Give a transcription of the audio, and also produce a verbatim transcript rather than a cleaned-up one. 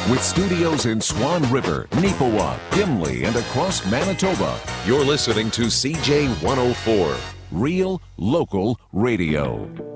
With studios in Swan River, Neepawa, Gimli, and across Manitoba, you're listening to C J one oh four, Real Local Radio.